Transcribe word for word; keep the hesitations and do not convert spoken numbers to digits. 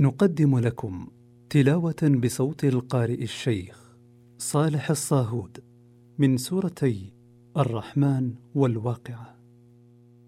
نقدم لكم تلاوة بصوت القارئ الشيخ صالح الصاهود من سورتي الرحمن والواقعة.